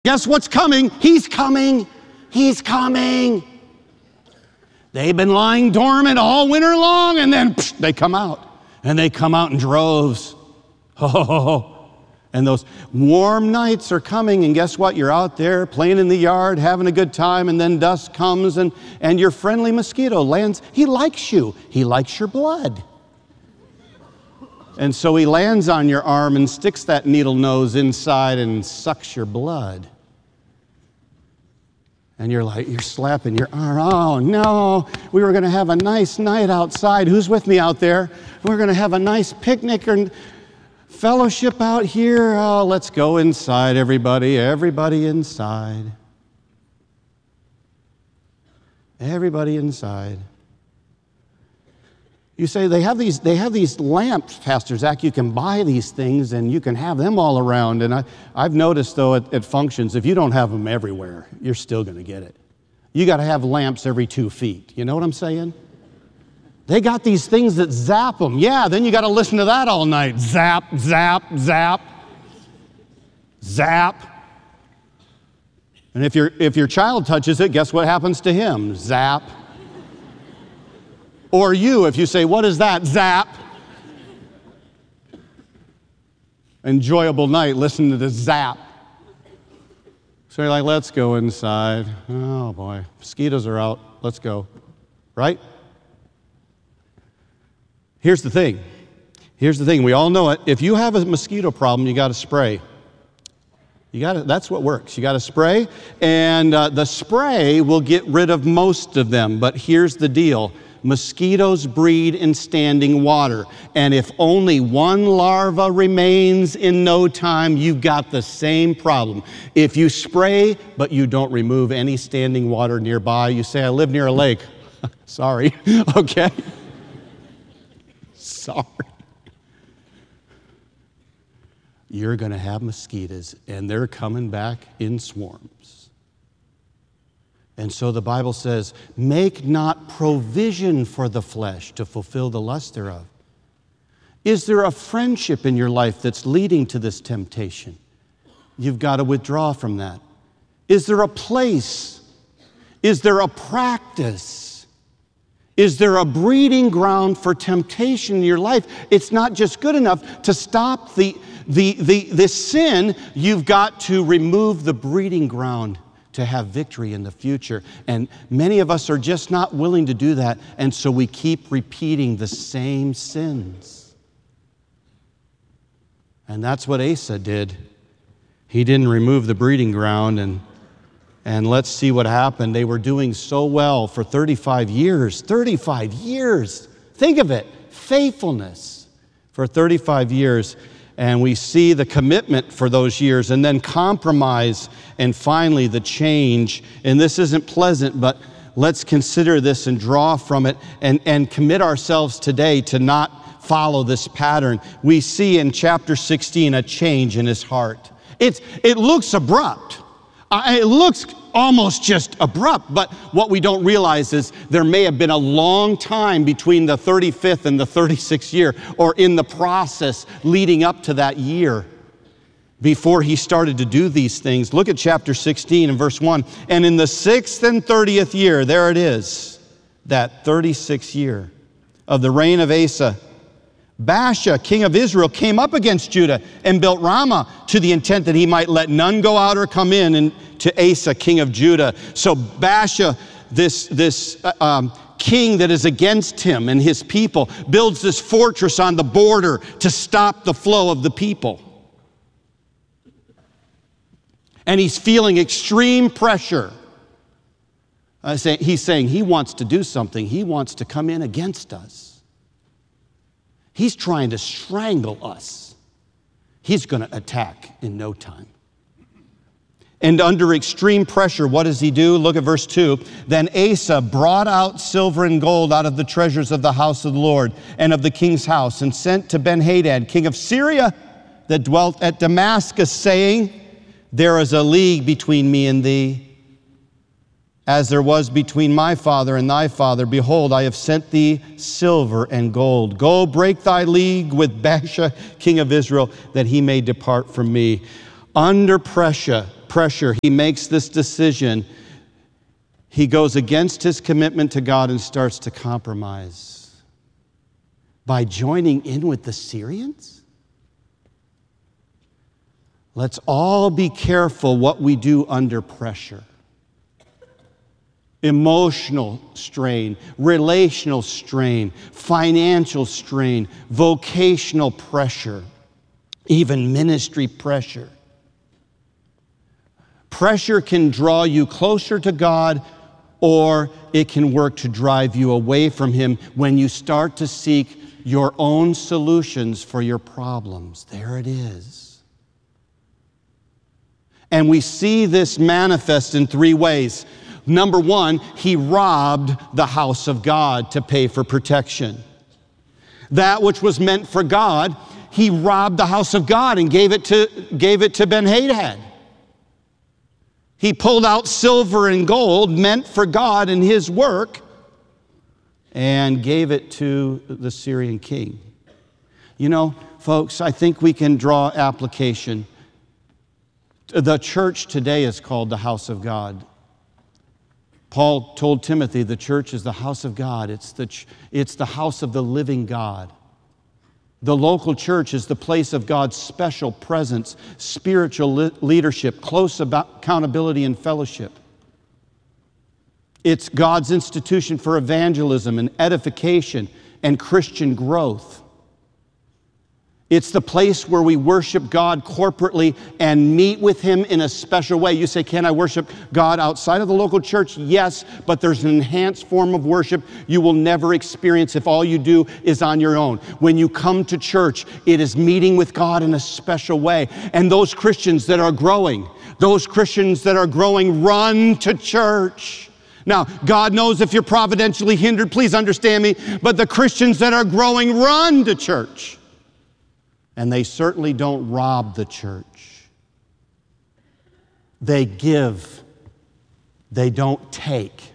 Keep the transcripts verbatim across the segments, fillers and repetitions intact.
Guess what's coming? He's coming. He's coming. They've been lying dormant all winter long, and then psh, they come out. And they come out in droves. Oh, and those warm nights are coming, and guess what? You're out there playing in the yard, having a good time, and then dusk comes, and, and your friendly mosquito lands. He likes you. He likes your blood. And so he lands on your arm and sticks that needle nose inside and sucks your blood. And you're like, you're slapping your arm. Oh, no, we were going to have a nice night outside. Who's with me out there? We're going to have a nice picnic and fellowship out here. Oh, let's go inside, everybody. Everybody inside. Everybody inside. You say, they have these, they have these lamps, Pastor Zach. You can buy these things and you can have them all around. And I, I've noticed, though, at, at functions, if you don't have them everywhere, you're still going to get it. You got to have lamps every two feet. You know what I'm saying? They got these things that zap them. Yeah, then you got to listen to that all night. Zap, zap, zap, zap. And if your, if your child touches it, guess what happens to him? Zap. Or you, if you say, what is that? Zap. Enjoyable night, listen to the zap. So you're like, let's go inside. Oh boy, mosquitoes are out, let's go. Right? Here's the thing. Here's the thing, we all know it. If you have a mosquito problem, you gotta spray. You gotta, that's what works. You gotta spray, and uh, the spray will get rid of most of them, but here's the deal. Mosquitoes breed in standing water, and if only one larva remains in no time, you've got the same problem. If you spray, but you don't remove any standing water nearby, you say, I live near a lake. Sorry, okay? Sorry. You're gonna have mosquitoes, and they're coming back in swarms. And so the Bible says, make not provision for the flesh to fulfill the lust thereof. Is there a friendship in your life that's leading to this temptation? You've got to withdraw from that. Is there a place? Is there a practice? Is there a breeding ground for temptation in your life? It's not just good enough to stop the, the, the, the sin. You've got to remove the breeding ground to have victory in the future. And many of us are just not willing to do that, and so we keep repeating the same sins. And that's what Asa did. He didn't remove the breeding ground, and, and let's see what happened. They were doing so well for thirty-five years. thirty-five years! Think of it, faithfulness for thirty-five years. And we see the commitment for those years, and then compromise, and finally the change. And this isn't pleasant, but let's consider this and draw from it, and, and commit ourselves today to not follow this pattern. We see in chapter sixteen a change in his heart. It's, it looks abrupt. Uh, it looks almost just abrupt, but what we don't realize is there may have been a long time between the thirty-fifth and the thirty-sixth year, or in the process leading up to that year, before he started to do these things. Look at chapter sixteen and verse one. And in the sixth and thirtieth year, there it is, that thirty-sixth year of the reign of Asa, Baasha, king of Israel, came up against Judah and built Ramah to the intent that he might let none go out or come in, and to Asa, king of Judah. So Baasha, this, this uh, um, king that is against him and his people, builds this fortress on the border to stop the flow of the people. And he's feeling extreme pressure. Uh, say, he's saying he wants to do something. He wants to come in against us. He's trying to strangle us. He's going to attack in no time. And under extreme pressure, what does he do? Look at verse two. Then Asa brought out silver and gold out of the treasures of the house of the Lord and of the king's house, and sent to Ben-Hadad, king of Syria, that dwelt at Damascus, saying, there is a league between me and thee, as there was between my father and thy father. Behold, I have sent thee silver and gold. Go, break thy league with Baasha, king of Israel, that he may depart from me. Under pressure, pressure, he makes this decision. He goes against his commitment to God and starts to compromise by joining in with the Syrians. Let's all be careful what we do under pressure. Emotional strain, relational strain, financial strain, vocational pressure, even ministry pressure. Pressure can draw you closer to God, or it can work to drive you away from Him when you start to seek your own solutions for your problems. There it is. And we see this manifest in three ways. Number one, he robbed the house of God to pay for protection. That which was meant for God, he robbed the house of God and gave it to, gave it to Ben-Hadad. He pulled out silver and gold meant for God and his work and gave it to the Syrian king. You know, folks, I think we can draw application. The church today is called the house of God. Paul told Timothy the church is the house of God. It's the, ch- it's the house of the living God. The local church is the place of God's special presence, spiritual le- leadership, close about accountability and fellowship. It's God's institution for evangelism and edification and Christian growth. It's the place where we worship God corporately and meet with Him in a special way. You say, can I worship God outside of the local church? Yes, but there's an enhanced form of worship you will never experience if all you do is on your own. When you come to church, it is meeting with God in a special way. And those Christians that are growing, those Christians that are growing, run to church. Now, God knows if you're providentially hindered, please understand me, but the Christians that are growing run to church. And they certainly don't rob the church. They give. They don't take.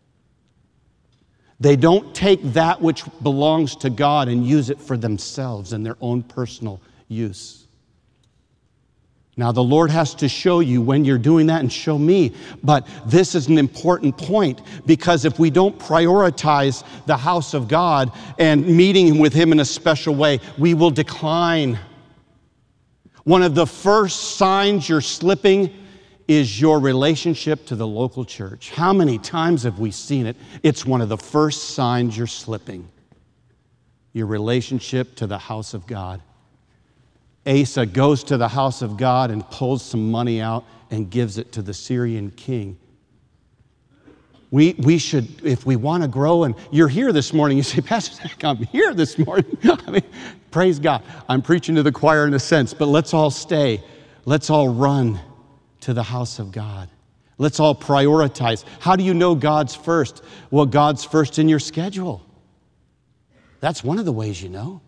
They don't take that which belongs to God and use it for themselves and their own personal use. Now, the Lord has to show you when you're doing that and show me. But this is an important point, because if we don't prioritize the house of God and meeting with Him in a special way, we will decline. One of the first signs you're slipping is your relationship to the local church. How many times have we seen it? It's one of the first signs you're slipping. Your relationship to the house of God. Asa goes to the house of God and pulls some money out and gives it to the Syrian king. We, we should, if we want to grow, and you're here this morning, you say, Pastor Zach, I'm here this morning. I mean, praise God. I'm preaching to the choir in a sense, but let's all stay. Let's all run to the house of God. Let's all prioritize. How do you know God's first? Well, God's first in your schedule. That's one of the ways you know.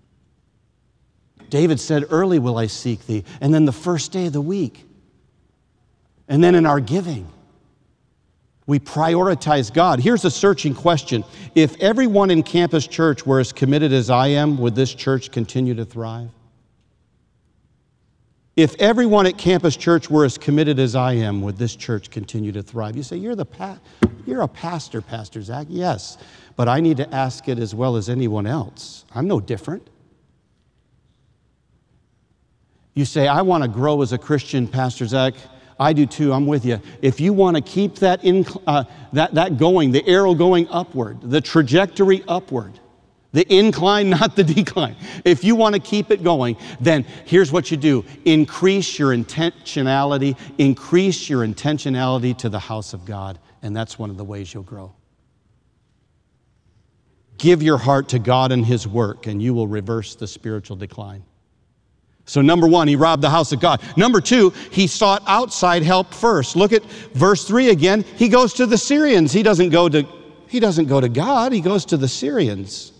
David said, early will I seek thee, and then the first day of the week. And then in our giving, we prioritize God. Here's a searching question. If everyone in Campus Church were as committed as I am, would this church continue to thrive? If everyone at Campus Church were as committed as I am, would this church continue to thrive? You say, you're, the pa- you're a pastor, Pastor Zach. Yes, but I need to ask it as well as anyone else. I'm no different. You say, I want to grow as a Christian, Pastor Zach. I do too, I'm with you. If you want to keep that, inc- uh, that, that going, the arrow going upward, the trajectory upward, the incline, not the decline. If you want to keep it going, then here's what you do. Increase your intentionality, increase your intentionality to the house of God, and that's one of the ways you'll grow. Give your heart to God and His work, and you will reverse the spiritual decline. So number one, he robbed the house of God. Number two, he sought outside help first. Look at verse three again. He goes to the Syrians. He doesn't go to, he doesn't go to God. He goes to the Syrians.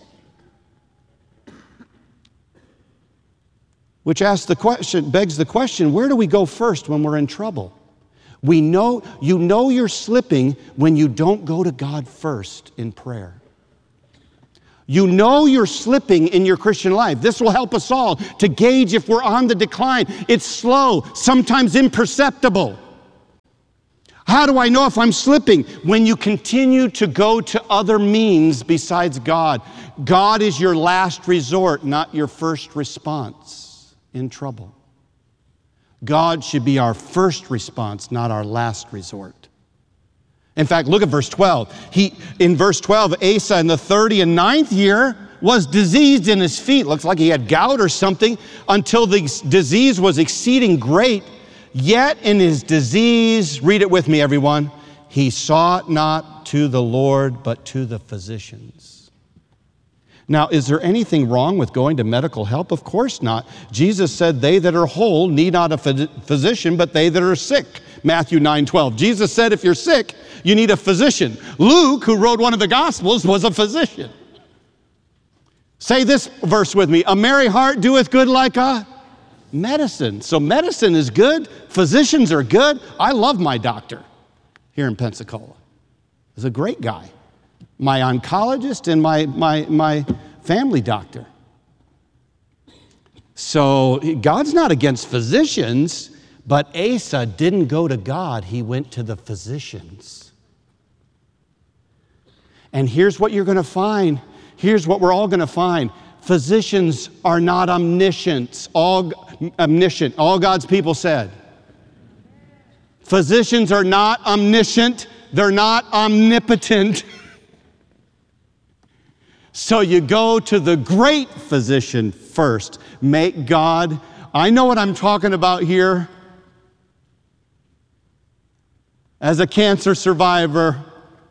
Which asks the question, begs the question, where do we go first when we're in trouble? We know, you know you're slipping when you don't go to God first in prayer. You know you're slipping in your Christian life. This will help us all to gauge if we're on the decline. It's slow, sometimes imperceptible. How do I know if I'm slipping? When you continue to go to other means besides God. God is your last resort, not your first response in trouble. God should be our first response, not our last resort. In fact, look at verse twelve. He, in verse twelve, Asa in the thirty and ninth year was diseased in his feet. Looks like he had gout or something, until the disease was exceeding great. Yet in his disease, read it with me, everyone, he sought not to the Lord, but to the physicians. Now, is there anything wrong with going to medical help? Of course not. Jesus said, they that are whole need not a physician, but they that are sick. Matthew nine twelve. Jesus said, if you're sick, you need a physician. Luke, who wrote one of the Gospels, was a physician. Say this verse with me. A merry heart doeth good like a medicine. So medicine is good. Physicians are good. I love my doctor here in Pensacola. He's a great guy. My oncologist and my, my, my family doctor. So God's not against physicians, but Asa didn't go to God. He went to the physicians. And here's what you're going to find. Here's what we're all going to find. Physicians are not omniscient. All omniscient. All God's people said. Physicians are not omniscient. They're not omnipotent. So you go to the great physician first. Make God, I know what I'm talking about here. As a cancer survivor,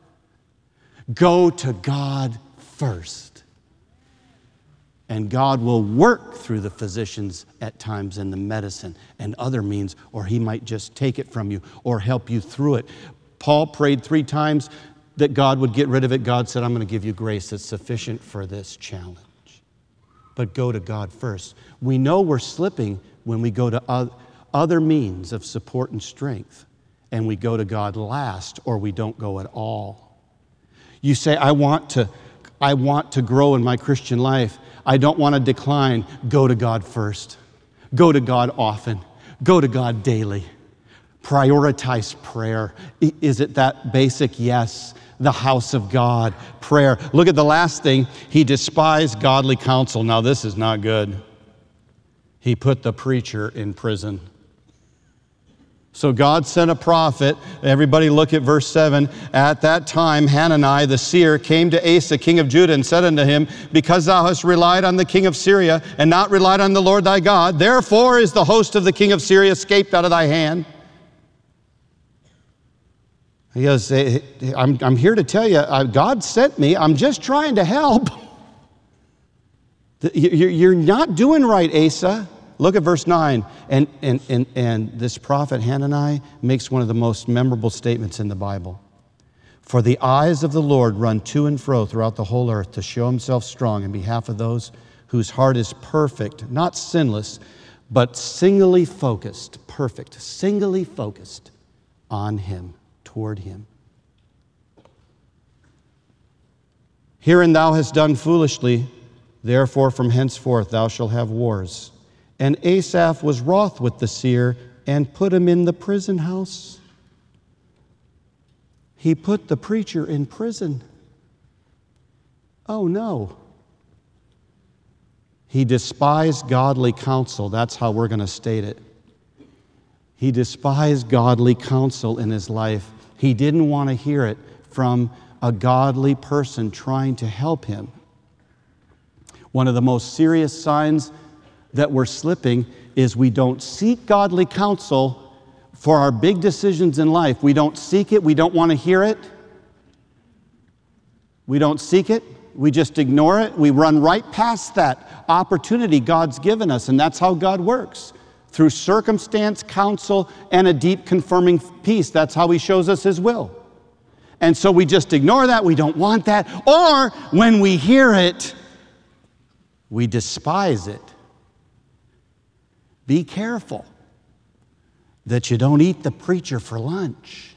go to God first. And God will work through the physicians at times in the medicine and other means, or he might just take it from you or help you through it. Paul prayed three times that God would get rid of it. God said, I'm going to give you grace that's sufficient for this challenge. But go to God first. We know we're slipping when we go to other means of support and strength, and we go to God last, or we don't go at all. You say, I want to, I want to grow in my Christian life. I don't want to decline. Go to God first. Go to God often. Go to God daily. Prioritize prayer. Is it that basic? Yes. The house of God, prayer. Look at the last thing. He despised godly counsel. Now this is not good. He put the preacher in prison. So God sent a prophet. Everybody look at verse seven. At that time, Hanani the seer came to Asa, king of Judah, and said unto him, because thou hast relied on the king of Syria, and not relied on the Lord thy God, therefore is the host of the king of Syria escaped out of thy hand. He goes, I'm, I'm here to tell you, God sent me. I'm just trying to help. You're not doing right, Asa. Look at verse nine. And, and, and, and this prophet Hanani makes one of the most memorable statements in the Bible. For the eyes of the Lord run to and fro throughout the whole earth to show himself strong in behalf of those whose heart is perfect, not sinless, but singly focused, perfect, singly focused on him. Toward him. Herein thou hast done foolishly, therefore from henceforth thou shalt have wars. And Asaph was wroth with the seer and put him in the prison house. He put the preacher in prison. Oh no. He despised godly counsel. That's how we're going to state it. He despised godly counsel in his life. He didn't want to hear it from a godly person trying to help him. One of the most serious signs that we're slipping is we don't seek godly counsel for our big decisions in life. We don't seek it. We don't want to hear it. We don't seek it. We just ignore it. We run right past that opportunity God's given us, and that's how God works. Through circumstance, counsel, and a deep confirming peace. That's how he shows us his will. And so we just ignore that. We don't want that. Or when we hear it, we despise it. Be careful that you don't eat the preacher for lunch.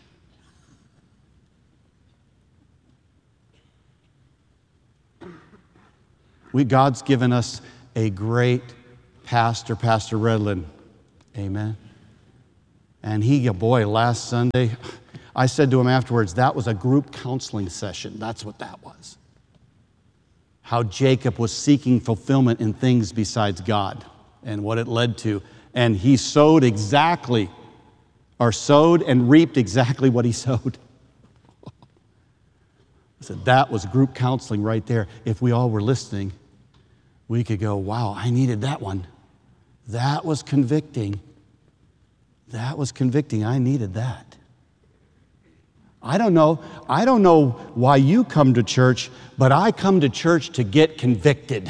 We, God's given us a great pastor, Pastor Redlin. Amen. And he, boy, last Sunday, I said to him afterwards, that was a group counseling session. That's what that was. How Jacob was seeking fulfillment in things besides God and what it led to. And he sowed exactly, or sowed and reaped exactly what he sowed. I said, that was group counseling right there. If we all were listening, we could go, wow, I needed that one. That was convicting. That was convicting. I needed that. I don't know. I don't know why you come to church, but I come to church to get convicted.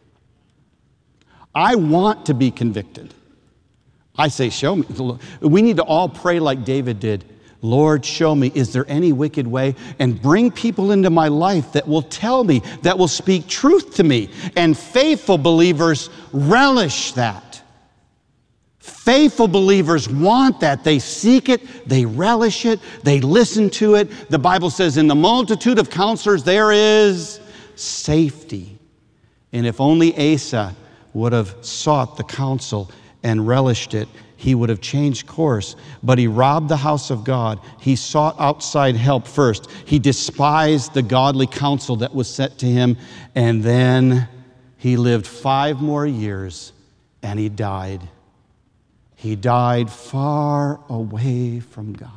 I want to be convicted. I say, show me. We need to all pray like David did. Lord, show me, is there any wicked way? And bring people into my life that will tell me, that will speak truth to me. And faithful believers relish that. Faithful believers want that. They seek it, they relish it, they listen to it. The Bible says, in the multitude of counselors there is safety. And if only Asa would have sought the counsel and relished it, he would have changed course. But he robbed the house of God. He sought outside help first. He despised the godly counsel that was set to him. And then he lived five more years and he died. He died far away from God.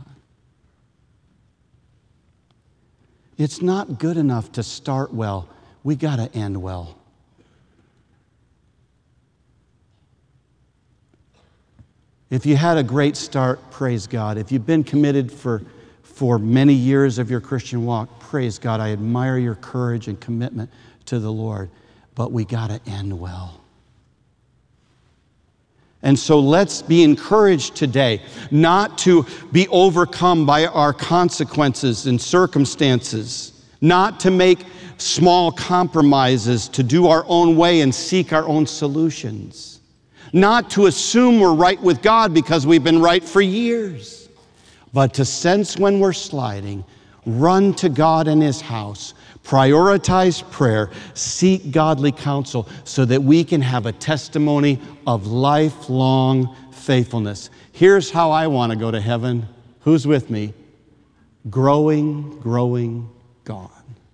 It's not good enough to start well. We got to end well. If you had a great start, praise God. If you've been committed for, for many years of your Christian walk, praise God. I admire your courage and commitment to the Lord. But we got to end well. And so let's be encouraged today not to be overcome by our consequences and circumstances, not to make small compromises, to do our own way and seek our own solutions. Not to assume we're right with God because we've been right for years, but to sense when we're sliding, run to God and His house, prioritize prayer, seek godly counsel so that we can have a testimony of lifelong faithfulness. Here's how I want to go to heaven. Who's with me? Growing, growing, gone.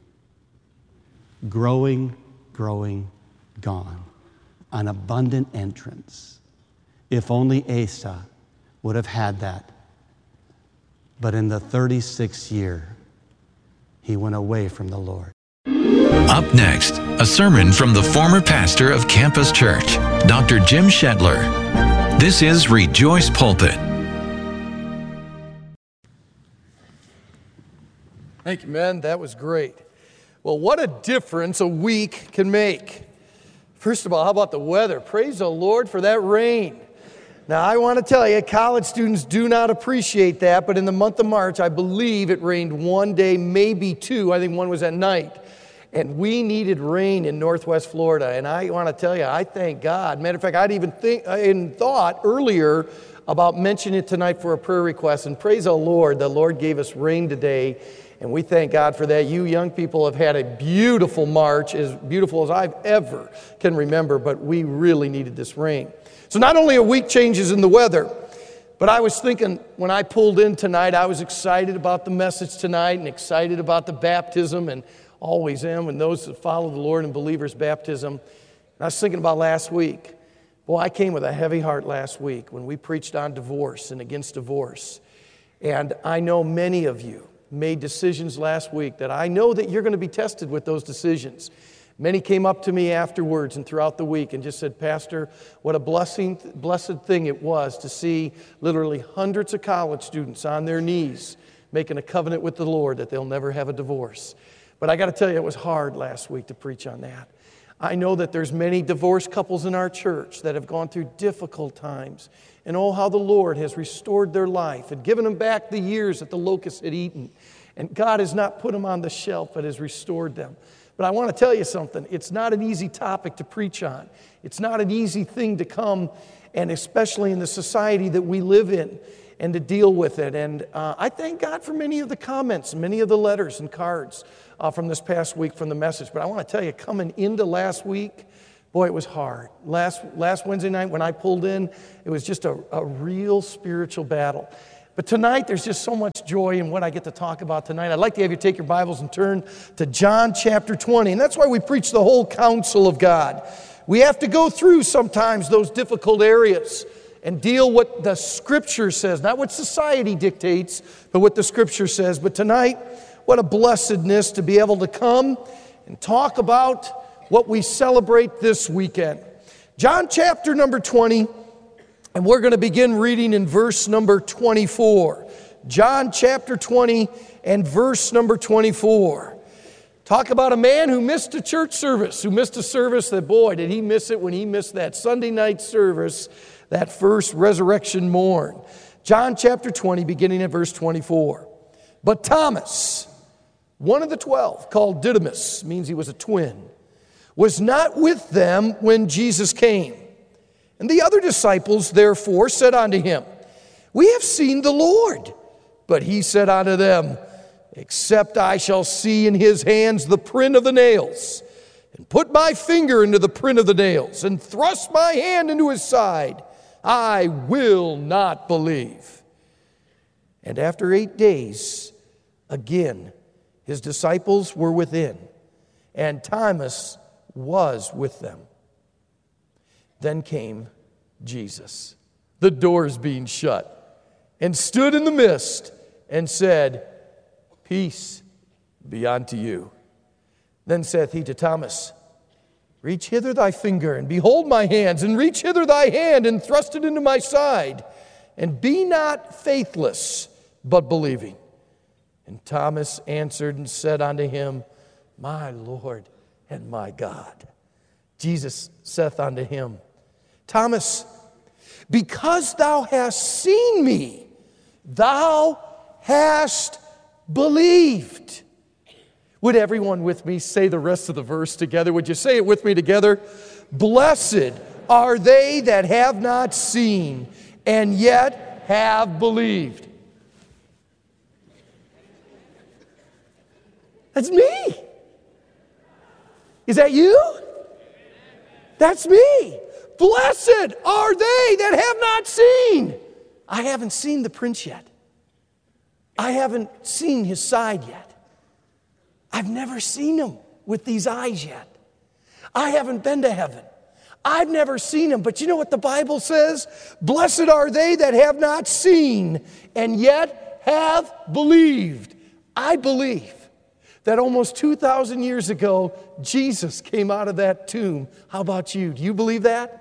Growing, growing, gone. An abundant entrance. If only Asa would have had that. But in the thirty-sixth year, he went away from the Lord. Up next, a sermon from the former pastor of Campus Church, Doctor Jim Shetler. This is Rejoice Pulpit. Thank you, man. That was great. Well, what a difference a week can make. First of all, how about the weather? Praise the Lord for that rain. Now, I want to tell you, college students do not appreciate that, but in the month of March, I believe it rained one day, maybe two. I think one was at night. And we needed rain in Northwest Florida. And I want to tell you, I thank God. Matter of fact, I'd even think, I even thought earlier about mentioning it tonight for a prayer request. And praise the Lord, the Lord gave us rain today. And we thank God for that. You young people have had a beautiful March, as beautiful as I've ever can remember, but we really needed this rain. So not only are week changes in the weather, but I was thinking when I pulled in tonight, I was excited about the message tonight and excited about the baptism, and always am when those that follow the Lord and believers' baptism. And I was thinking about last week. Boy, I came with a heavy heart last week when we preached on divorce and against divorce. And I know many of you made decisions last week that I know that you're going to be tested with those decisions. Many came up to me afterwards and throughout the week and just said, Pastor, what a blessing, blessed thing it was to see literally hundreds of college students on their knees making a covenant with the Lord that they'll never have a divorce. But I got to tell you, it was hard last week to preach on that. I know that there's many divorced couples in our church that have gone through difficult times. And oh, how the Lord has restored their life and given them back the years that the locusts had eaten. And God has not put them on the shelf, but has restored them. But I want to tell you something. It's not an easy topic to preach on. It's not an easy thing to come, and especially in the society that we live in. and to deal with it. And uh, I thank God for many of the comments, many of the letters and cards uh, from this past week from the message. But I want to tell you, coming into last week, boy, it was hard. Last, last Wednesday night when I pulled in, it was just a, a real spiritual battle. But tonight, there's just so much joy in what I get to talk about tonight. I'd like to have you take your Bibles and turn to John chapter twenty. And that's why we preach the whole counsel of God. We have to go through sometimes those difficult areas and deal what the Scripture says, not what society dictates, but what the Scripture says. But tonight, what a blessedness to be able to come and talk about what we celebrate this weekend. John chapter number twenty. And we're going to begin reading in verse number twenty-four. John chapter twenty and verse number twenty-four. Talk about a man who missed a church service, who missed a service that, boy, did he miss it when he missed that Sunday night service, that first resurrection morn. John chapter twenty, beginning at verse twenty-four. But Thomas, one of the twelve, called Didymus, means he was a twin, was not with them when Jesus came. And the other disciples therefore said unto him, We have seen the Lord. But he said unto them, Except I shall see in his hands the print of the nails, and put my finger into the print of the nails, and thrust my hand into his side, I will not believe. And after eight days, again, his disciples were within, and Thomas was with them. Then came Jesus, the doors being shut, and stood in the midst and said, Peace be unto you. Then saith he to Thomas, Reach hither thy finger, and behold my hands, and reach hither thy hand, and thrust it into my side, and be not faithless, but believing. And Thomas answered and said unto him, My Lord and my God. Jesus saith unto him, Thomas, because thou hast seen me, thou hast believed. Would everyone with me say the rest of the verse together? Would you say it with me together? Blessed are they that have not seen and yet have believed. That's me. Is that you? That's me. Blessed are they that have not seen. I haven't seen the prince yet. I haven't seen his side yet. I've never seen him with these eyes yet. I haven't been to heaven. I've never seen him. But you know what the Bible says? Blessed are they that have not seen and yet have believed. I believe that almost two thousand years ago, Jesus came out of that tomb. How about you? Do you believe that?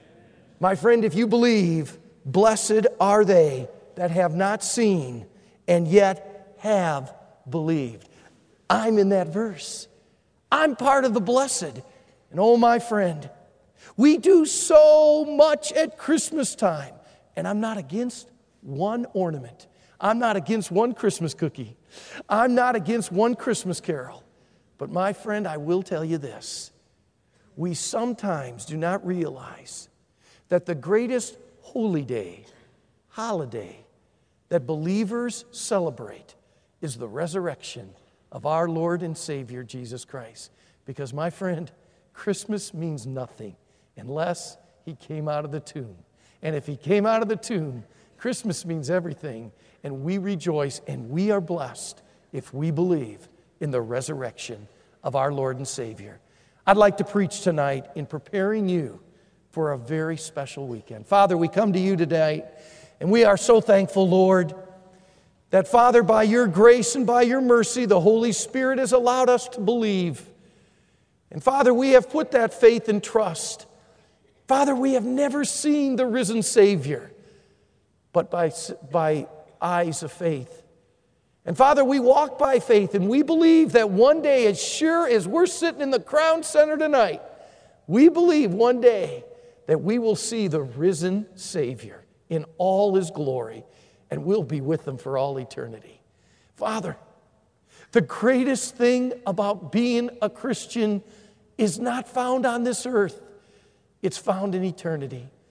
My friend, if you believe, blessed are they that have not seen and yet have believed. I'm in that verse. I'm part of the blessed. And oh, my friend, we do so much at Christmas time. And I'm not against one ornament. I'm not against one Christmas cookie. I'm not against one Christmas carol. But my friend, I will tell you this. We sometimes do not realize that the greatest holy day, holiday, that believers celebrate is the resurrection of our Lord and Savior, Jesus Christ. Because, my friend, Christmas means nothing unless He came out of the tomb. And if He came out of the tomb, Christmas means everything. And we rejoice and we are blessed if we believe in the resurrection of our Lord and Savior. I'd like to preach tonight in preparing you for a very special weekend. Father, we come to you today, and we are so thankful, Lord, that, Father, by your grace and by your mercy, the Holy Spirit has allowed us to believe. And, Father, we have put that faith and trust. Father, we have never seen the risen Savior, but by, by eyes of faith. And, Father, we walk by faith, and we believe that one day, as sure as we're sitting in the Crown Center tonight, we believe one day that we will see the risen Savior in all His glory, and we'll be with Him for all eternity. Father, the greatest thing about being a Christian is not found on this earth. It's found in eternity.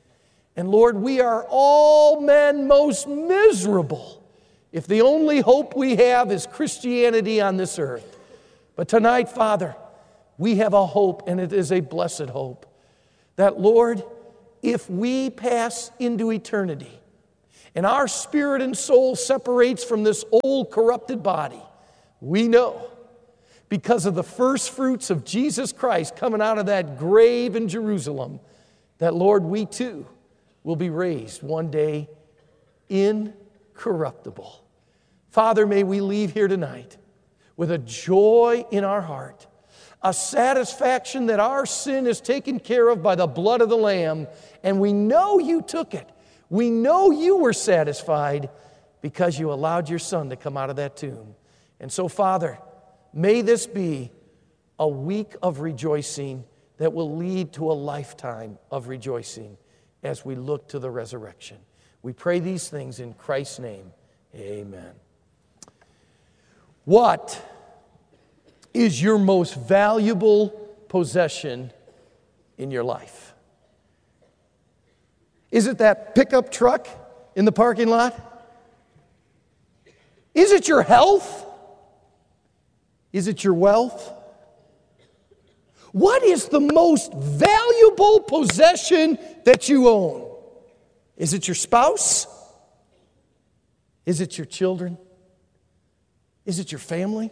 And Lord, we are all men most miserable if the only hope we have is Christianity on this earth. But tonight, Father, we have a hope, and it is a blessed hope, that, Lord, if we pass into eternity and our spirit and soul separates from this old corrupted body, we know, because of the first fruits of Jesus Christ coming out of that grave in Jerusalem, that, Lord, we too will be raised one day incorruptible. Father, may we leave here tonight with a joy in our heart, a satisfaction that our sin is taken care of by the blood of the Lamb, and we know you took it. We know you were satisfied because you allowed your Son to come out of that tomb. And so, Father, may this be a week of rejoicing that will lead to a lifetime of rejoicing as we look to the resurrection. We pray these things in Christ's name. Amen. What is your most valuable possession in your life? Is it that pickup truck in the parking lot? Is it your health? Is it your wealth? What is the most valuable possession that you own? Is it your spouse? Is it your children? Is it your family?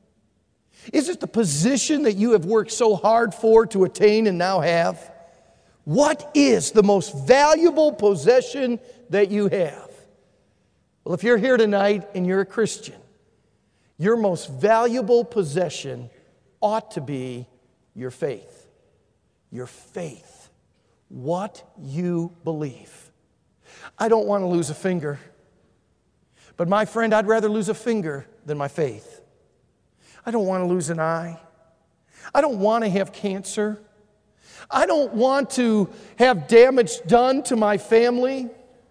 Is it the position that you have worked so hard for to attain and now have? What is the most valuable possession that you have? Well, if you're here tonight and you're a Christian, your most valuable possession ought to be your faith. Your faith. What you believe. I don't want to lose a finger. But my friend, I'd rather lose a finger than my faith. I don't want to lose an eye. I don't want to have cancer. I don't want to have damage done to my family.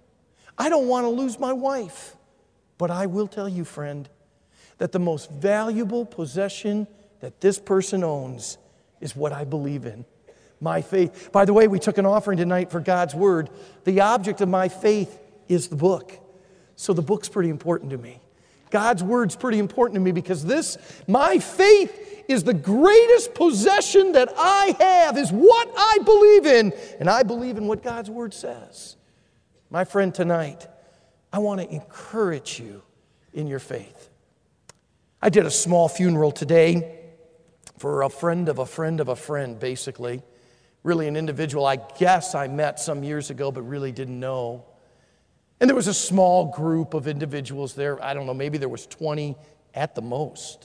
I don't want to lose my wife. But I will tell you, friend, that the most valuable possession that this person owns is what I believe in. My faith. By the way, we took an offering tonight for God's Word. The object of my faith is the book. So the book's pretty important to me. God's Word's pretty important to me because this, my faith is the greatest possession that I have, is what I believe in. And I believe in what God's Word says. My friend, tonight, I want to encourage you in your faith. I did a small funeral today for a friend of a friend of a friend, basically. Really an individual I guess I met some years ago, but really didn't know. And there was a small group of individuals there. I don't know, maybe there was twenty at the most.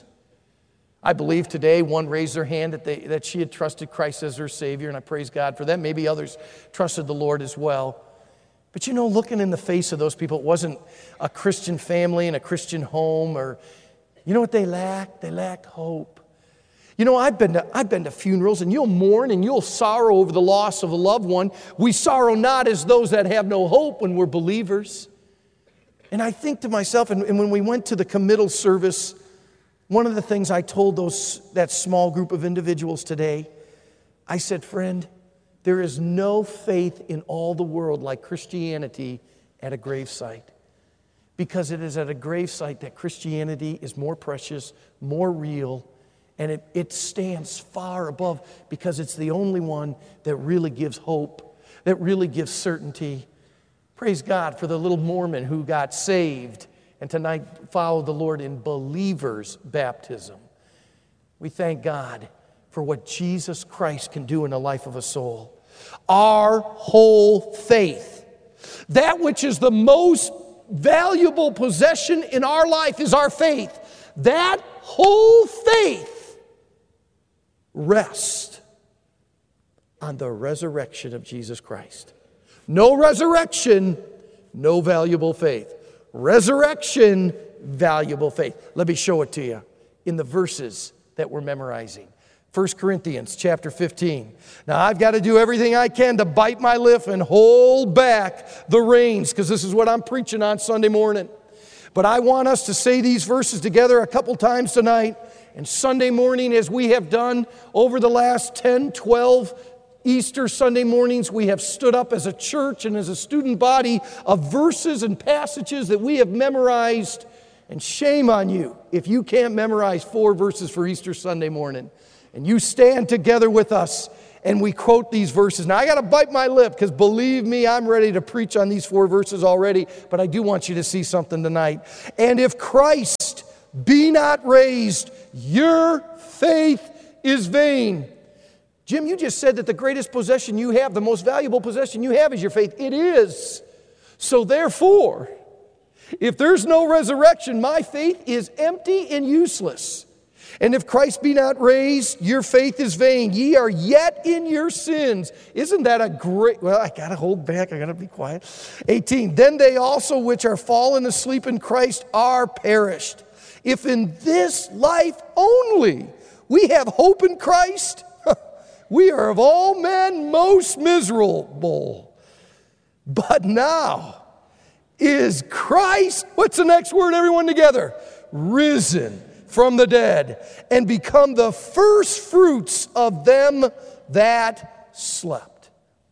I believe today one raised their hand that, they, that she had trusted Christ as her Savior, and I praise God for that. Maybe others trusted the Lord as well. But you know, looking in the face of those people, it wasn't a Christian family and a Christian home, or, you know what they lacked? They lacked hope. You know, I've been to, I've been to funerals, and you'll mourn and you'll sorrow over the loss of a loved one. We sorrow not as those that have no hope when we're believers. And I think to myself, and, and when we went to the committal service, one of the things I told those that small group of individuals today, I said, friend, there is no faith in all the world like Christianity at a gravesite. Because it is at a gravesite that Christianity is more precious, more real, and it, it stands far above because it's the only one that really gives hope, that really gives certainty. Praise God for the little Mormon who got saved and tonight followed the Lord in believers' baptism. We thank God for what Jesus Christ can do in the life of a soul. Our whole faith, that which is the most valuable possession in our life is our faith. That whole faith rest on the resurrection of Jesus Christ. No resurrection, no valuable faith. Resurrection, valuable faith. Let me show it to you in the verses that we're memorizing. First Corinthians chapter fifteen. Now I've got to do everything I can to bite my lip and hold back the reins because this is what I'm preaching on Sunday morning. But I want us to say these verses together a couple times tonight. And Sunday morning, as we have done over the last ten, twelve Easter Sunday mornings, we have stood up as a church and as a student body of verses and passages that we have memorized. And shame on you if you can't memorize four verses for Easter Sunday morning. And you stand together with us and we quote these verses. Now, I got to bite my lip because believe me, I'm ready to preach on these four verses already, but I do want you to see something tonight. And if Christ be not raised, your faith is vain. Jim, you just said that the greatest possession you have, the most valuable possession you have is your faith. It is. So therefore, if there's no resurrection, my faith is empty and useless. And if Christ be not raised, your faith is vain. Ye are yet in your sins. Isn't that a great... Well, I got to hold back. I got to be quiet. eighteen. Then they also which are fallen asleep in Christ are perished. If in this life only we have hope in Christ, we are of all men most miserable. But now is Christ, what's the next word, everyone together? Risen from the dead and become the first fruits of them that slept.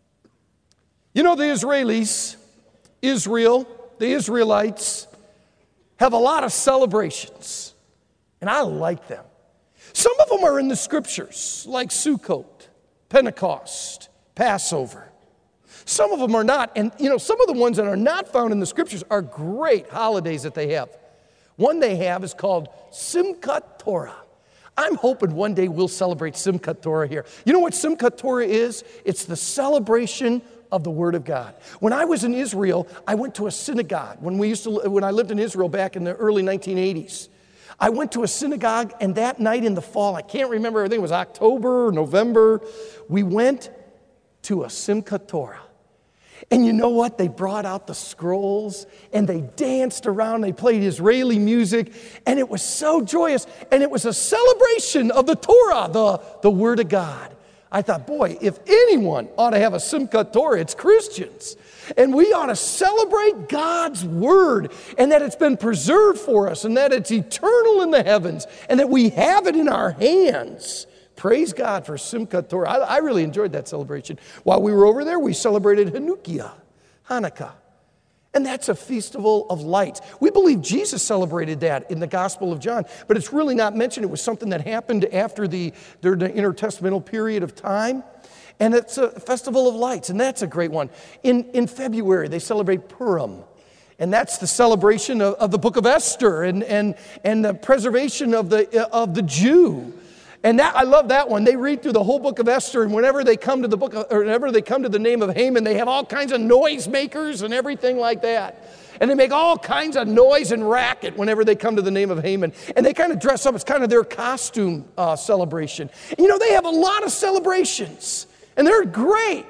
You know, the Israelis, Israel, the Israelites, have a lot of celebrations, and I like them. Some of them are in the scriptures, like Sukkot, Pentecost, Passover. Some of them are not, and you know, some of the ones that are not found in the scriptures are great holidays that they have. One they have is called Simchat Torah. I'm hoping one day we'll celebrate Simchat Torah here. You know what Simchat Torah is? It's the celebration of the Word of God. When I was in Israel, I went to a synagogue. When we used to, when I lived in Israel back in the early nineteen eighties, I went to a synagogue, and that night in the fall, I can't remember, I think it was October or November, we went to a Simchat Torah. And you know what? They brought out the scrolls and they danced around. They played Israeli music and it was so joyous. And it was a celebration of the Torah, the, the Word of God. I thought, boy, if anyone ought to have a Simchat Torah, it's Christians. And we ought to celebrate God's Word and that it's been preserved for us and that it's eternal in the heavens and that we have it in our hands. Praise God for Simchat Torah. I, I really enjoyed that celebration. While we were over there, we celebrated Hanukkah, Hanukkah. And that's a festival of lights. We believe Jesus celebrated that in the Gospel of John, but it's really not mentioned. It was something that happened after the, the intertestamental period of time. And it's a festival of lights, and that's a great one. In, in February, they celebrate Purim. And that's the celebration of, of the book of Esther and, and, and the preservation of the, of the Jew. And that, I love that one. They read through the whole book of Esther, and whenever they come to the book, of, or whenever they come to the name of Haman, they have all kinds of noisemakers and everything like that. And they make all kinds of noise and racket whenever they come to the name of Haman. And they kind of dress up. It's kind of their costume uh, celebration. And, you know, they have a lot of celebrations, and they're great.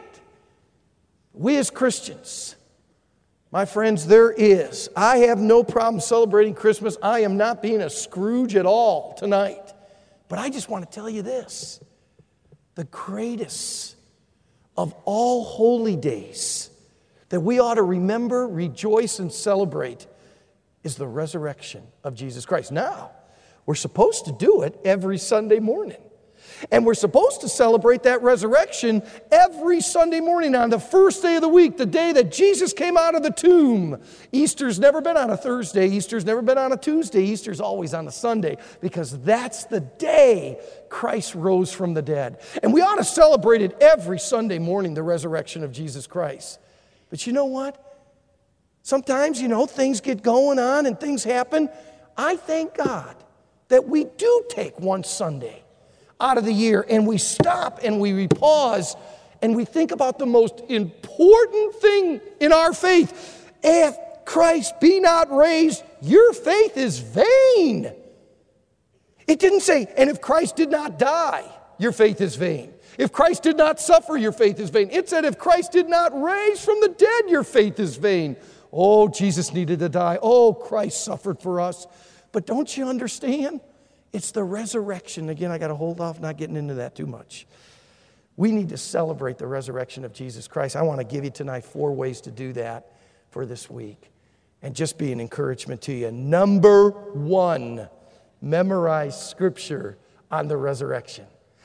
We as Christians, my friends, there is. I have no problem celebrating Christmas. I am not being a Scrooge at all tonight. But I just want to tell you this. The greatest of all holy days that we ought to remember, rejoice, and celebrate is the resurrection of Jesus Christ. Now, we're supposed to do it every Sunday morning. And we're supposed to celebrate that resurrection every Sunday morning on the first day of the week, the day that Jesus came out of the tomb. Easter's never been on a Thursday. Easter's never been on a Tuesday. Easter's always on a Sunday because that's the day Christ rose from the dead. And we ought to celebrate it every Sunday morning, the resurrection of Jesus Christ. But you know what? Sometimes, you know, things get going on and things happen. I thank God that we do take one Sunday out of the year, and we stop and we pause and we think about the most important thing in our faith. If Christ be not raised, your faith is vain. It didn't say, and if Christ did not die, your faith is vain. If Christ did not suffer, your faith is vain. It said, if Christ did not raise from the dead, your faith is vain. Oh, Jesus needed to die. Oh, Christ suffered for us. But don't you understand? It's the resurrection. Again, I got to hold off not getting into that too much. We need to celebrate the resurrection of Jesus Christ. I want to give you tonight four ways to do that for this week and just be an encouragement to you. Number one, memorize Scripture on the resurrection.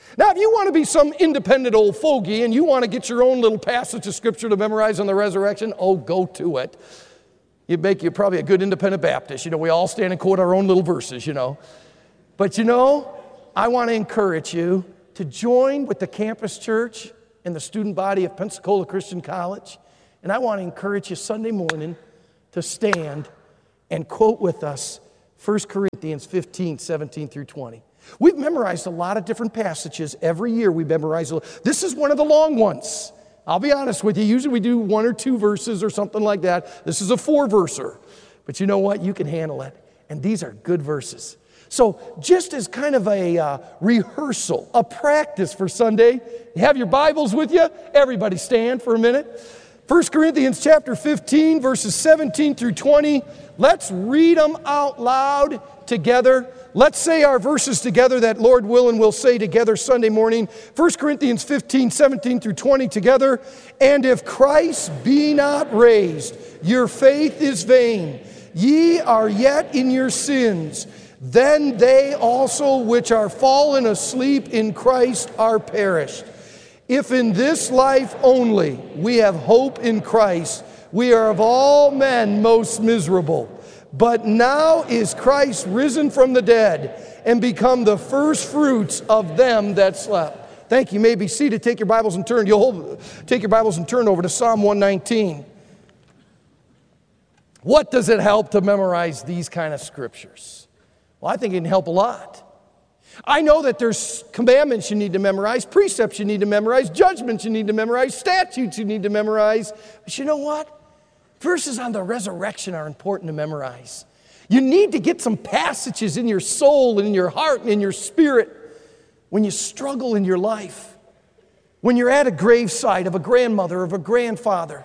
Now, if you want to be some independent old fogey and you want to get your own little passage of Scripture to memorize on the resurrection, oh, go to it. You'd make you probably a good independent Baptist. You know, we all stand and quote our own little verses, you know. But, you know, I want to encourage you to join with the campus church and the student body of Pensacola Christian College. And I want to encourage you Sunday morning to stand and quote with us First Corinthians fifteen, seventeen through twenty. We've memorized a lot of different passages. Every year we memorize a This is one of the long ones. I'll be honest with you. Usually we do one or two verses or something like that. This is a four-verser. But you know what? You can handle it. And these are good verses. So just as kind of a uh, rehearsal, a practice for Sunday, you have your Bibles with you? Everybody stand for a minute. First Corinthians chapter fifteen, verses seventeen through twenty. Let's read them out loud together. Let's say our verses together that Lord willing we'll say together Sunday morning. First Corinthians fifteen, seventeen through twenty together. And if Christ be not raised, your faith is vain. Ye are yet in your sins. Then they also which are fallen asleep in Christ are perished. If in this life only we have hope in Christ, we are of all men most miserable. But now is Christ risen from the dead and become the first fruits of them that slept. Thank you. You may be seated. Take your Bibles and turn. You'll hold, take your Bibles and turn over to Psalm one nineteen. What does it help to memorize these kind of scriptures? Well, I think it can help a lot. I know that there's commandments you need to memorize, precepts you need to memorize, judgments you need to memorize, statutes you need to memorize. But you know what? Verses on the resurrection are important to memorize. You need to get some passages in your soul and in your heart and in your spirit when you struggle in your life. When you're at a gravesite of a grandmother or of a grandfather.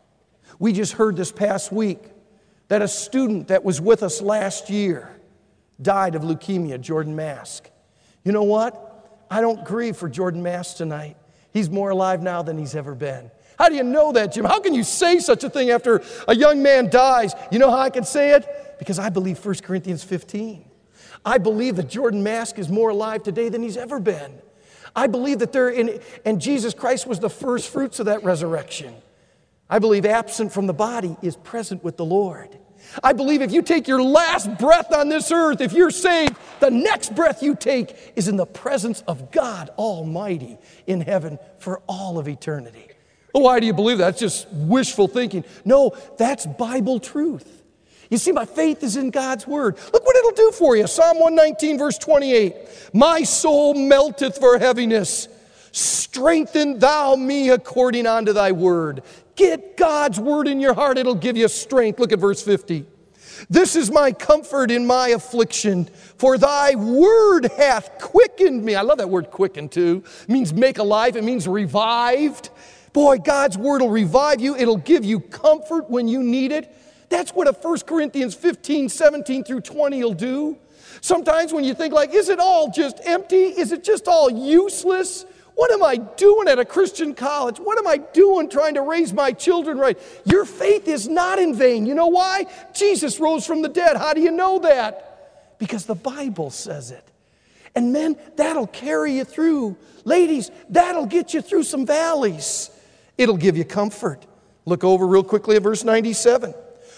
We just heard this past week that a student that was with us last year died of leukemia, Jordan Mask. You know what? I don't grieve for Jordan Mask tonight. He's more alive now than he's ever been. How do you know that, Jim? How can you say such a thing after a young man dies? You know how I can say it? Because I believe First Corinthians fifteen. I believe that Jordan Mask is more alive today than he's ever been. I believe that they're in, and Jesus Christ was the first fruits of that resurrection. I believe absent from the body is present with the Lord. I believe if you take your last breath on this earth, if you're saved, the next breath you take is in the presence of God Almighty in heaven for all of eternity. Well, why do you believe that? That's just wishful thinking. No, that's Bible truth. You see, my faith is in God's word. Look what it'll do for you. Psalm one nineteen, verse twenty-eight. My soul melteth for heaviness. Strengthen thou me according unto thy word. Get God's word in your heart. It'll give you strength. Look at verse fifty. This is my comfort in my affliction, for thy word hath quickened me. I love that word quickened too. It means make alive. It means revived. Boy, God's word will revive you. It'll give you comfort when you need it. That's what a First Corinthians fifteen, seventeen through twenty will do. Sometimes when you think like, is it all just empty? Is it just all useless? What am I doing at a Christian college? What am I doing trying to raise my children right? Your faith is not in vain. You know why? Jesus rose from the dead. How do you know that? Because the Bible says it. And men, that'll carry you through. Ladies, that'll get you through some valleys. It'll give you comfort. Look over real quickly at verse ninety-seven.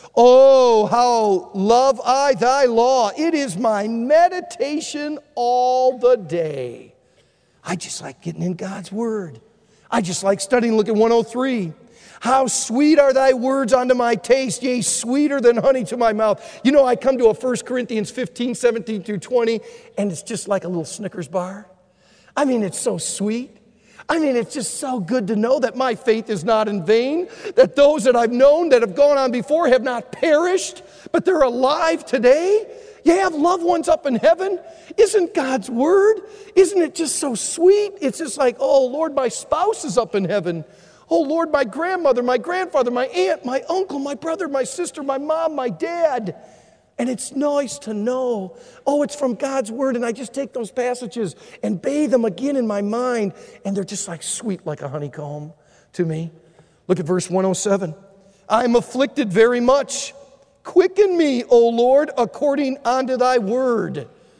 Oh, how love I thy law. It is my meditation all the day. I just like getting in God's word. I just like studying. Look at one oh three. How sweet are thy words unto my taste, yea, sweeter than honey to my mouth. You know, I come to a First Corinthians fifteen, seventeen through twenty, and it's just like a little Snickers bar. I mean, it's so sweet. I mean, it's just so good to know that my faith is not in vain, that those that I've known that have gone on before have not perished, but they're alive today. You have loved ones up in heaven. Isn't God's word? Isn't it just so sweet? It's just like, oh, Lord, my spouse is up in heaven. Oh, Lord, my grandmother, my grandfather, my aunt, my uncle, my brother, my sister, my mom, my dad. And it's nice to know, oh, it's from God's word. And I just take those passages and bathe them again in my mind. And they're just like sweet like a honeycomb to me. Look at verse one oh seven. I am afflicted very much. Quicken me, O Lord, according unto thy word.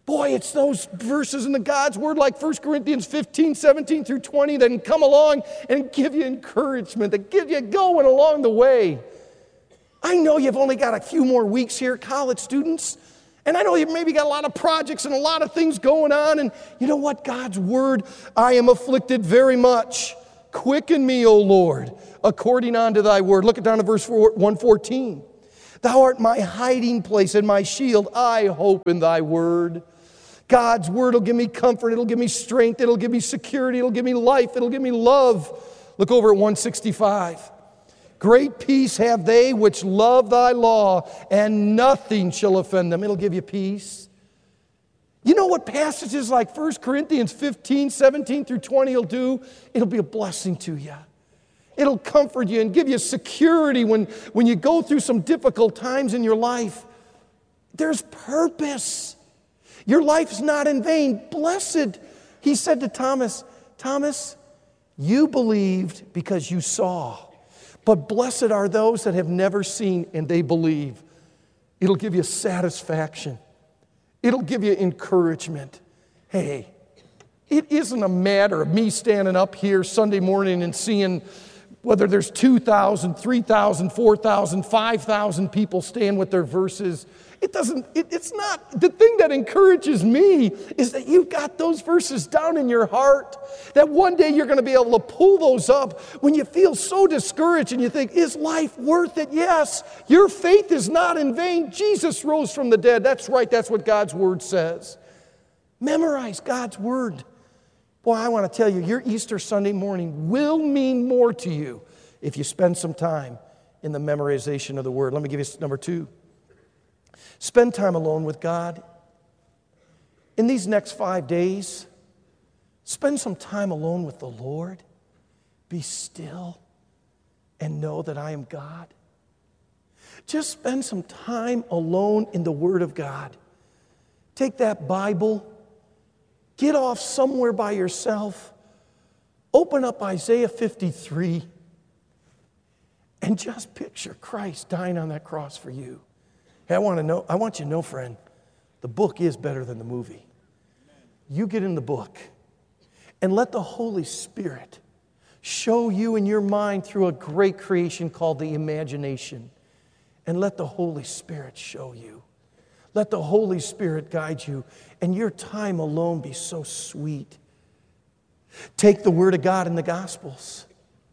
Boy, it's those verses in the God's Word like First Corinthians fifteen, seventeen through twenty that can come along and give you encouragement, that give you going along the way. I know you've only got a few more weeks here, college students, and I know you've maybe got a lot of projects and a lot of things going on, and you know what? God's Word, I am afflicted very much. Quicken me, O Lord, according unto thy word. Look it down to verse one fourteen. Thou art my hiding place and my shield. I hope in thy word. God's word will give me comfort. It'll give me strength. It'll give me security. It'll give me life. It'll give me love. Look over at one sixty-five. Great peace have they which love thy law, and nothing shall offend them. It'll give you peace. You know what passages like First Corinthians fifteen, seventeen through twenty will do? It'll be a blessing to you. It'll comfort you and give you security when, when you go through some difficult times in your life. There's purpose. Your life's not in vain. Blessed. He said to Thomas, Thomas, you believed because you saw, but blessed are those that have never seen and they believe. It'll give you satisfaction. It'll give you encouragement. Hey, it isn't a matter of me standing up here Sunday morning and seeing whether there's two thousand, three thousand, four thousand, five thousand people stand with their verses. It doesn't, it, it's not, the thing that encourages me is that you've got those verses down in your heart, that one day you're going to be able to pull those up when you feel so discouraged and you think, is life worth it? Yes, your faith is not in vain. Jesus rose from the dead. That's right, that's what God's word says. Memorize God's word. Boy, I want to tell you, your Easter Sunday morning will mean more to you if you spend some time in the memorization of the word. Let me give you number two. Spend time alone with God. In these next five days, spend some time alone with the Lord. Be still and know that I am God. Just spend some time alone in the Word of God. Take that Bible, get off somewhere by yourself, open up Isaiah fifty-three, and just picture Christ dying on that cross for you. Hey, I want to know, I want you to know, friend, the book is better than the movie. You get in the book and let the Holy Spirit show you in your mind through a great creation called the imagination. And let the Holy Spirit show you. Let the Holy Spirit guide you, and your time alone be so sweet. Take the Word of God in the Gospels.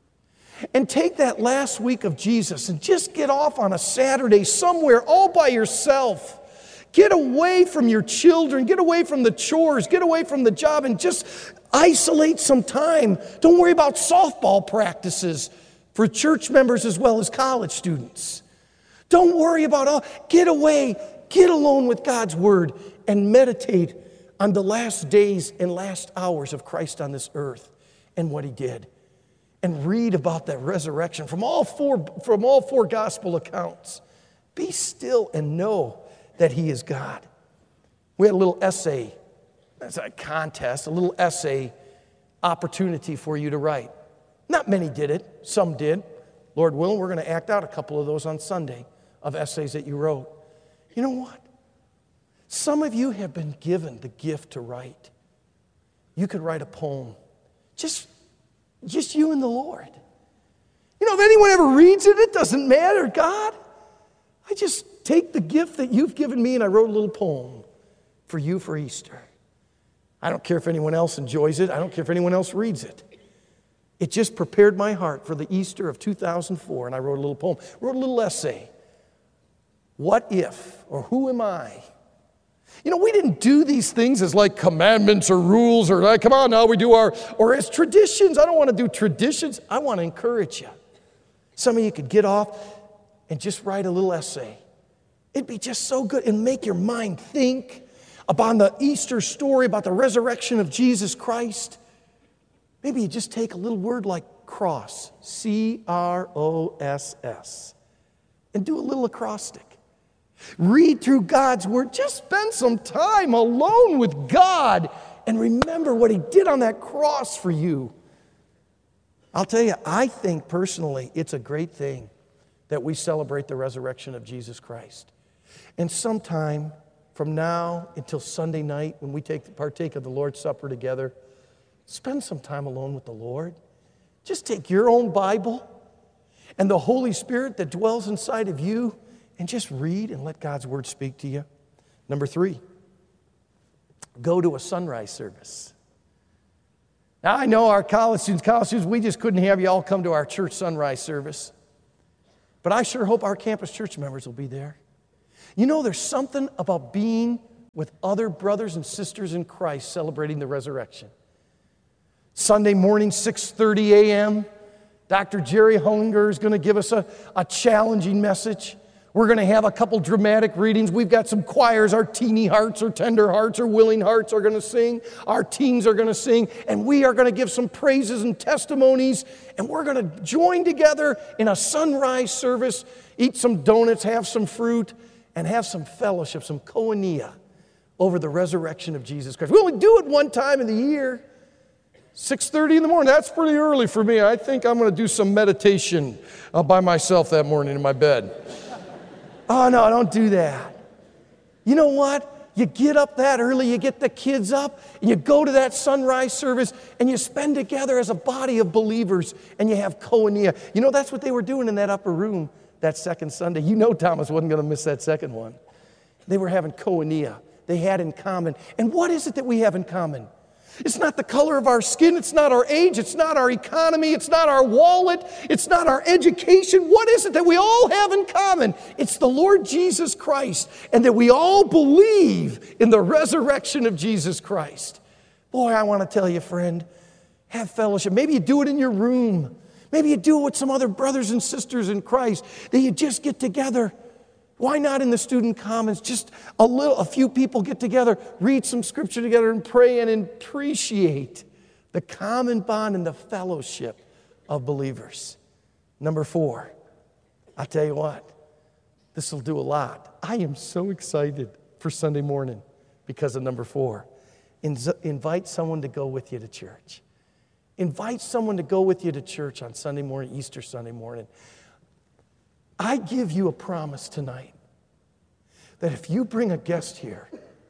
And take that last week of Jesus and just get off on a Saturday somewhere all by yourself. Get away from your children. Get away from the chores. Get away from the job and just isolate some time. Don't worry about softball practices for church members as well as college students. Don't worry about all. Get away. Get alone with God's Word and meditate on the last days and last hours of Christ on this earth and what He did. And read about that resurrection from all four, from all four gospel accounts. Be still and know that He is God. We had a little essay, that's a contest, a little essay opportunity for you to write. Not many did it, some did. Lord willing, we're going to act out a couple of those on Sunday of essays that you wrote. You know what? Some of you have been given the gift to write. You could write a poem. Just Just you and the Lord. You know, if anyone ever reads it, it doesn't matter. God, I just take the gift that you've given me and I wrote a little poem for you for Easter. I don't care if anyone else enjoys it. I don't care if anyone else reads it. It just prepared my heart for the Easter of two thousand four, and I wrote a little poem, wrote a little essay. What if, or who am I? You know, we didn't do these things as like commandments or rules or like, come on now, we do our, or as traditions. I don't want to do traditions. I want to encourage you. Some of you could get off and just write a little essay. It'd be just so good and make your mind think about the Easter story, about the resurrection of Jesus Christ. Maybe you just take a little word like cross, C R O S S, and do a little acrostic. Read through God's Word. Just spend some time alone with God and remember what He did on that cross for you. I'll tell you, I think personally it's a great thing that we celebrate the resurrection of Jesus Christ. And sometime from now until Sunday night when we take partake of the Lord's Supper together, spend some time alone with the Lord. Just take your own Bible and the Holy Spirit that dwells inside of you and just read and let God's Word speak to you. Number three, go to a sunrise service. Now, I know our college students, college students, we just couldn't have you all come to our church sunrise service. But I sure hope our campus church members will be there. You know, there's something about being with other brothers and sisters in Christ celebrating the resurrection. Sunday morning, six thirty a.m., Doctor Jerry Hullinger is going to give us a, a challenging message. We're going to have a couple dramatic readings. We've got some choirs. Our teeny hearts or tender hearts or willing hearts are going to sing. Our teens are going to sing. And we are going to give some praises and testimonies. And we're going to join together in a sunrise service, eat some donuts, have some fruit, and have some fellowship, some koinonia over the resurrection of Jesus Christ. We only do it one time in the year. six thirty in the morning, that's pretty early for me. I think I'm going to do some meditation uh, by myself that morning in my bed. Oh, no, don't do that. You know what? You get up that early, you get the kids up, and you go to that sunrise service, and you spend together as a body of believers, and you have koinonia. You know, that's what they were doing in that upper room that second Sunday. You know Thomas wasn't going to miss that second one. They were having koinonia. They had in common. And what is it that we have in common? It's not the color of our skin. It's not our age. It's not our economy. It's not our wallet. It's not our education. What is it that we all have in common? It's the Lord Jesus Christ, and that we all believe in the resurrection of Jesus Christ. Boy, I want to tell you, friend, have fellowship. Maybe you do it in your room. Maybe you do it with some other brothers and sisters in Christ, that you just get together. Why not in the student commons? Just a little, a few people get together, read some scripture together, and pray and appreciate the common bond and the fellowship of believers. Number four, I'll tell you what, this will do a lot. I am so excited for Sunday morning because of number four. In- invite someone to go with you to church. Invite someone to go with you to church on Sunday morning, Easter Sunday morning. I give you a promise tonight that if you bring a guest here,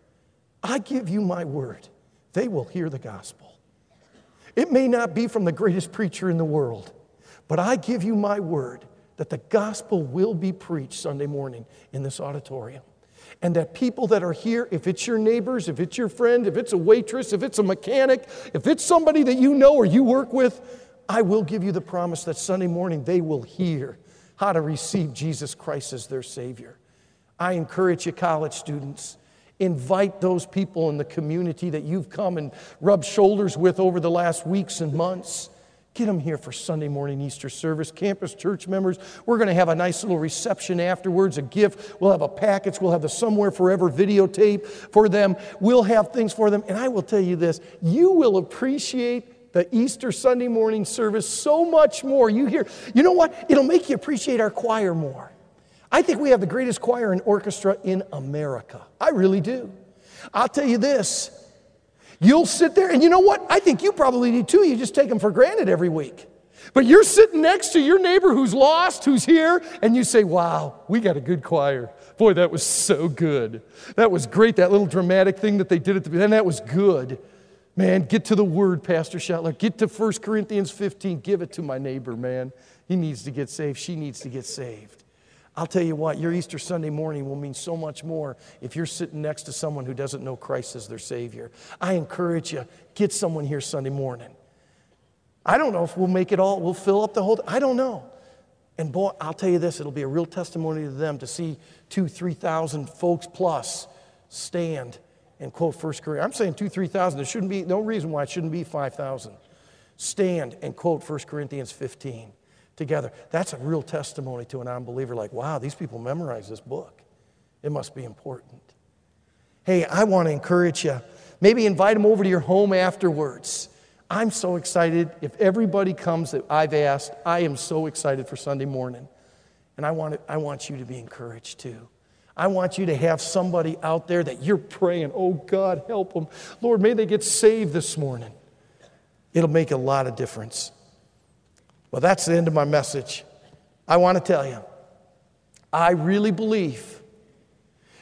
I give you my word, they will hear the gospel. It may not be from the greatest preacher in the world, but I give you my word that the gospel will be preached Sunday morning in this auditorium. And that people that are here, if it's your neighbors, if it's your friend, if it's a waitress, if it's a mechanic, if it's somebody that you know or you work with, I will give you the promise that Sunday morning they will hear how to receive Jesus Christ as their Savior. I encourage you, college students, invite those people in the community that you've come and rubbed shoulders with over the last weeks and months. Get them here for Sunday morning Easter service. Campus church members, we're going to have a nice little reception afterwards, a gift. We'll have a package. We'll have the Somewhere Forever videotape for them. We'll have things for them. And I will tell you this, you will appreciate the Easter Sunday morning service so much more. You hear, you know what? It'll make you appreciate our choir more. I think we have the greatest choir and orchestra in America. I really do. I'll tell you this. You'll sit there, and you know what? I think you probably do too. You just take them for granted every week. But you're sitting next to your neighbor who's lost, who's here, and you say, wow, we got a good choir. Boy, that was so good. That was great, that little dramatic thing that they did at the beginning. That was good. Man, get to the Word, Pastor Shetler. Get to First Corinthians fifteen. Give it to my neighbor, man. He needs to get saved. She needs to get saved. I'll tell you what, your Easter Sunday morning will mean so much more if you're sitting next to someone who doesn't know Christ as their Savior. I encourage you, get someone here Sunday morning. I don't know if we'll make it all, we'll fill up the whole, I don't know. And boy, I'll tell you this, it'll be a real testimony to them to see two, three thousand folks plus stand and quote First Corinthians. I'm saying two, three thousand. There shouldn't be, no reason why it shouldn't be five thousand. Stand and quote First Corinthians fifteen together. That's a real testimony to an unbeliever like, wow, these people memorize this book. It must be important. Hey, I want to encourage you. Maybe invite them over to your home afterwards. I'm so excited. If everybody comes that I've asked, I am so excited for Sunday morning. And I want, it, I want you to be encouraged too. I want you to have somebody out there that you're praying, oh God, help them. Lord, may they get saved this morning. It'll make a lot of difference. Well, that's the end of my message. I want to tell you, I really believe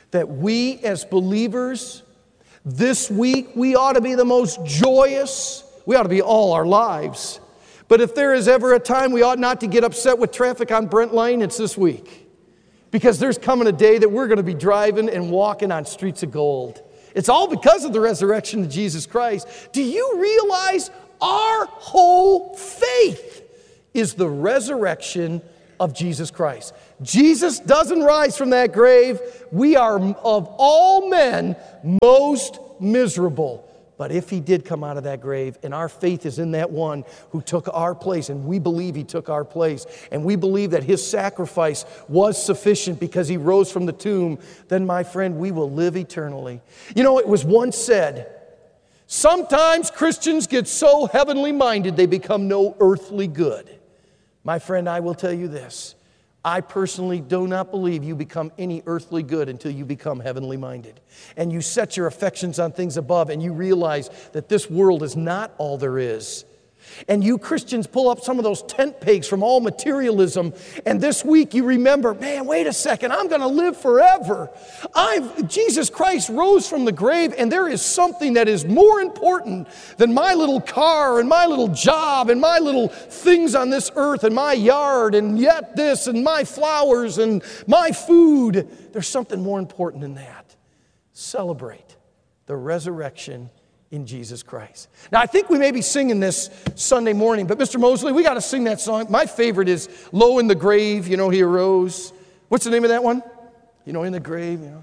that we as believers, this week, we ought to be the most joyous. We ought to be all our lives. But if there is ever a time we ought not to get upset with traffic on Brent Lane, it's this week. Because there's coming a day that we're going to be driving and walking on streets of gold. It's all because of the resurrection of Jesus Christ. Do you realize our whole faith is the resurrection of Jesus Christ? Jesus doesn't rise from that grave. We are of all men most miserable. But if he did come out of that grave, and our faith is in that one who took our place, and we believe he took our place, and we believe that his sacrifice was sufficient because he rose from the tomb, then, my friend, we will live eternally. You know, it was once said, sometimes Christians get so heavenly minded they become no earthly good. My friend, I will tell you this. I personally do not believe you become any earthly good until you become heavenly minded. And you set your affections on things above and you realize that this world is not all there is. And you Christians pull up some of those tent pegs from all materialism, and this week you remember, man, wait a second, I'm going to live forever. I've, Jesus Christ rose from the grave, and there is something that is more important than my little car and my little job and my little things on this earth and my yard and yet this and my flowers and my food. There's something more important than that. Celebrate the resurrection in Jesus Christ. Now, I think we may be singing this Sunday morning, but Mister Mosley, we got to sing that song. My favorite is Low in the Grave, you know, he arose. What's the name of that one? You know, in the grave, you know.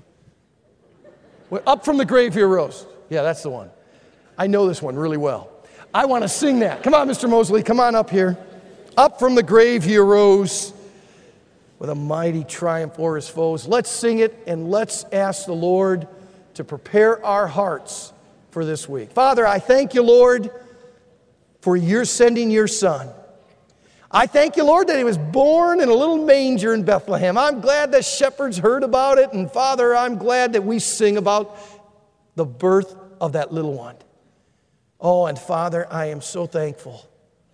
Well, up from the grave he arose. Yeah, that's the one. I know this one really well. I want to sing that. Come on, Mister Mosley, come on up here. Up from the grave he arose with a mighty triumph o'er his foes. Let's sing it, and let's ask the Lord to prepare our hearts for this week. Father, I thank you, Lord, for your sending your Son. I thank you, Lord, that he was born in a little manger in Bethlehem. I'm glad that shepherds heard about it, and Father, I'm glad that we sing about the birth of that little one. Oh, and Father, I am so thankful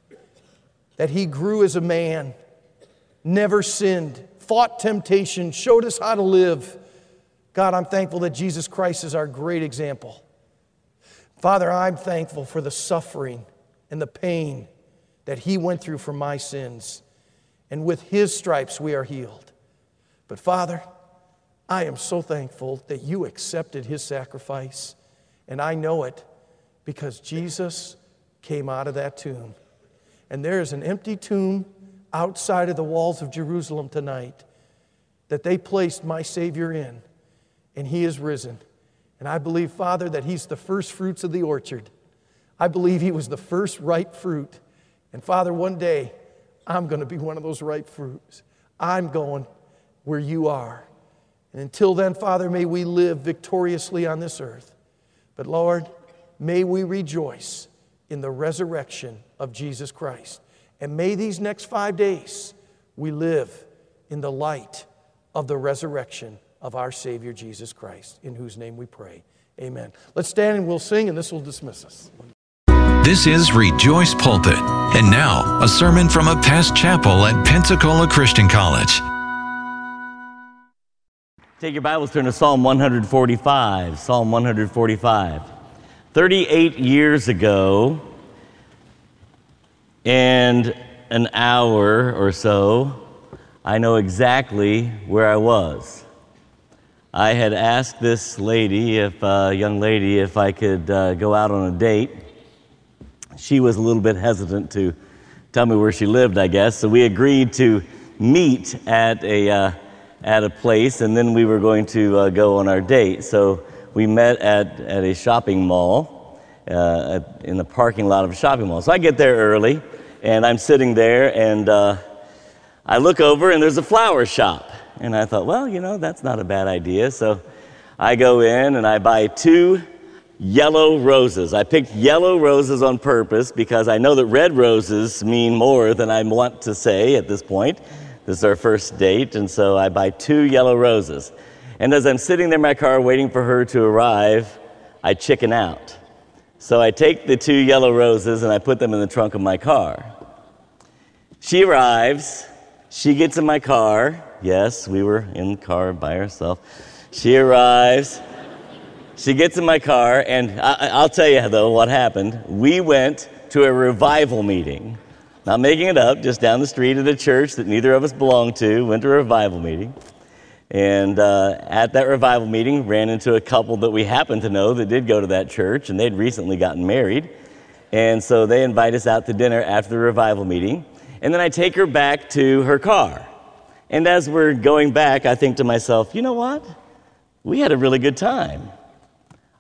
that he grew as a man, never sinned, fought temptation, showed us how to live. God, I'm thankful that Jesus Christ is our great example. Father, I'm thankful for the suffering and the pain that he went through for my sins. And with his stripes we are healed. But Father, I am so thankful that you accepted his sacrifice. And I know it because Jesus came out of that tomb. And there is an empty tomb outside of the walls of Jerusalem tonight that they placed my Savior in. And he is risen. And I believe, Father, that he's the first fruits of the orchard. I believe he was the first ripe fruit. And Father, one day, I'm going to be one of those ripe fruits. I'm going where you are. And until then, Father, may we live victoriously on this earth. But Lord, may we rejoice in the resurrection of Jesus Christ. And may these next five days we live in the light of the resurrection of our Savior Jesus Christ, in whose name we pray. Amen. Let's stand and we'll sing, and this will dismiss us. This is Rejoice Pulpit. And now, a sermon from a past chapel at Pensacola Christian College. Take your Bibles, turn to Psalm one forty-five. Psalm one forty-five. thirty-eight years ago, and an hour or so, I know exactly where I was. I had asked this lady, if uh, young lady, if I could uh, go out on a date. She was a little bit hesitant to tell me where she lived, I guess. So we agreed to meet at a uh, at a place, and then we were going to uh, go on our date. So we met at at a shopping mall, uh, at, in the parking lot of a shopping mall. So I get there early, and I'm sitting there, and uh, I look over, and there's a flower shop. And I thought, well, you know, that's not a bad idea. So I go in and I buy two yellow roses. I picked yellow roses on purpose because I know that red roses mean more than I want to say at this point. This is our first date, and so I buy two yellow roses. And as I'm sitting there in my car waiting for her to arrive, I chicken out. So I take the two yellow roses and I put them in the trunk of my car. She arrives. She gets in my car. Yes, we were in the car by ourselves. She arrives. She gets in my car, and I, I'll tell you, though, what happened. We went to a revival meeting. Not making it up, just down the street at a church that neither of us belonged to, went to a revival meeting. And uh, at that revival meeting, ran into a couple that we happened to know that did go to that church, and they'd recently gotten married. And so they invite us out to dinner after the revival meeting. And then I take her back to her car. And as we're going back, I think to myself, you know what? We had a really good time.